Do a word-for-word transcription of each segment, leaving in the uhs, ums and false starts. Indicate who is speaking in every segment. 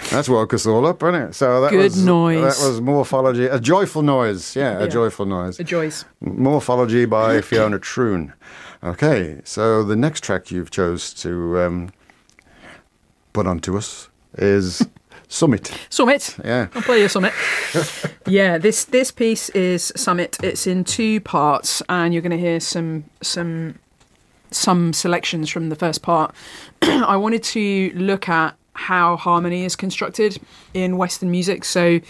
Speaker 1: That's woke us all up, isn't it? So that
Speaker 2: Good
Speaker 1: was,
Speaker 2: noise.
Speaker 1: That was Morphology, a joyful noise. Yeah, a
Speaker 2: Yeah.
Speaker 1: joyful noise.
Speaker 2: A Joyce.
Speaker 1: Morphology by Fiona Troon. Okay, so the next track you've chose to um, put onto us is Summit.
Speaker 2: Summit.
Speaker 1: Yeah.
Speaker 2: I'll play you Summit. Yeah, this this piece is Summit. It's in two parts, and you're going to hear some some some selections from the first part. I wanted to look at how harmony is constructed in Western music. So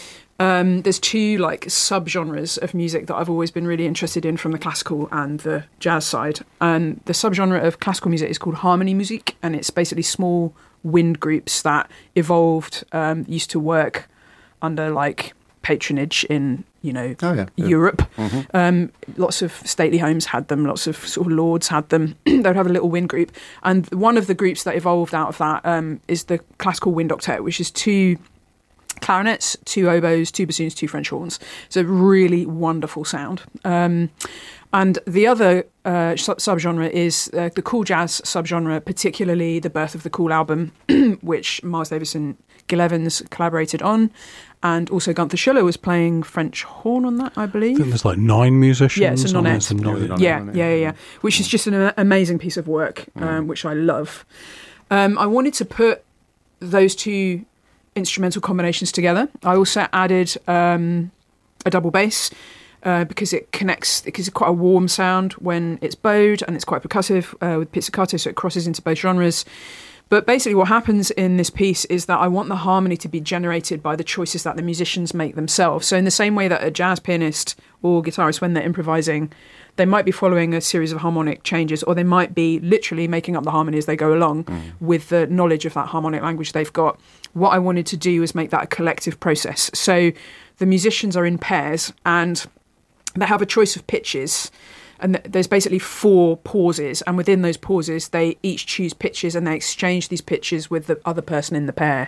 Speaker 2: um, there's two like subgenres of music that I've always been really interested in from the classical and the jazz side. And the subgenre of classical music is called harmony music, and it's basically small wind groups that evolved, um, used to work under like patronage in, you know,
Speaker 1: Oh, yeah, yeah.
Speaker 2: Europe.
Speaker 1: Mm-hmm.
Speaker 2: Um, lots of stately homes had them, lots of sort of lords had them. They'd have a little wind group. And one of the groups that evolved out of that um, is the classical wind octet, which is two clarinets, two oboes, two bassoons, two French horns. It's a really wonderful sound. Um, and the other uh, sub- subgenre is uh, the cool jazz subgenre, particularly the Birth of the Cool album, which Miles Davis and Gil Evans collaborated on. And also Gunther Schuller was playing French horn on that, I
Speaker 3: I
Speaker 2: believe.
Speaker 3: think there's like nine musicians.
Speaker 2: Yeah, it's a
Speaker 3: on it.
Speaker 2: nonette.
Speaker 3: It's a nonette.
Speaker 1: Yeah,
Speaker 2: Yeah,
Speaker 1: on it.
Speaker 2: yeah, yeah, yeah. Which is just an uh, amazing piece of work, um, which I love. Um, I wanted to put those two instrumental combinations together. I also added um, a double bass uh, because it connects, because it's quite a warm sound when it's bowed, and it's quite percussive uh, with pizzicato, so it crosses into both genres. But basically what happens in this piece is that I want the harmony to be generated by the choices that the musicians make themselves. So in the same way that a jazz pianist or guitarist, when they're improvising, they might be following a series of harmonic changes, or they might be literally making up the harmony as they go along mm. with the knowledge of that harmonic language they've got. What I wanted to do was make that a collective process. So the musicians are in pairs, and they have a choice of pitches. And there's basically four pauses, and within those pauses, they each choose pitches, and they exchange these pitches with the other person in the pair.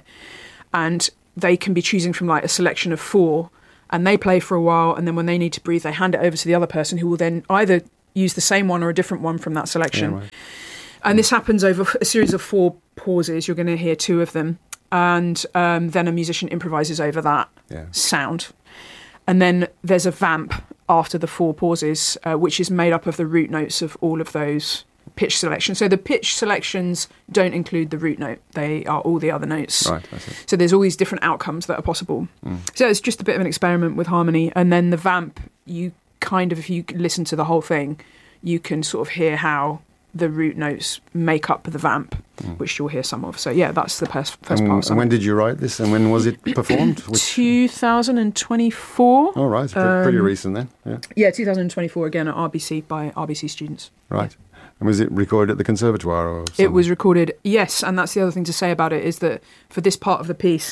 Speaker 2: And they can be choosing from like a selection of four, and they play for a while, and then when they need to breathe, they hand it over to the other person, who will then either use the same one or a different one from that selection. Yeah, right. And this happens over a series of four pauses. You're going to hear two of them, and um, then a musician improvises over that yeah. sound. And then there's a vamp after the four pauses, uh, which is made up of the root notes of all of those pitch selections. So the pitch selections don't include the root note. They are all the other notes.
Speaker 1: Right, I see.
Speaker 2: So there's all these different outcomes that are possible. Mm. So it's just a bit of an experiment with harmony. And then the vamp, you kind of, if you listen to the whole thing, you can sort of hear how the root notes make up the vamp, mm. which you'll hear some of. So yeah, that's the first, first
Speaker 1: and,
Speaker 2: part.
Speaker 1: And when did you write this, and when was it performed? Which...
Speaker 2: two thousand twenty-four.
Speaker 1: Oh, right. Pretty, um, pretty recent then. Yeah.
Speaker 2: Yeah, two thousand twenty-four, again at R B C by R B C students.
Speaker 1: Right. Yeah. And was it recorded at the Conservatoire or something?
Speaker 2: It was recorded, yes, and that's the other thing to say about it, is that for this part of the piece,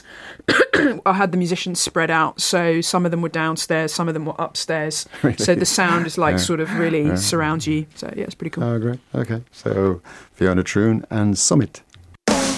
Speaker 2: I had the musicians spread out, so some of them were downstairs, some of them were upstairs, really? So the sound is like yeah. sort of really yeah. surrounds you, so yeah, it's pretty cool.
Speaker 1: Oh, great. Okay, so Fiona Troon and Summit.